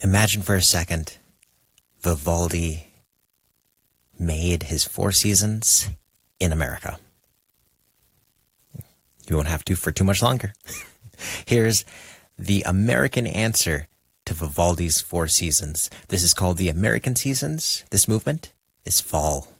Imagine for a second Vivaldi made his Four Seasons in America. You won't have to for too much longer. Here's the American answer to Vivaldi's Four Seasons. This is called the American Seasons. This movement is fall.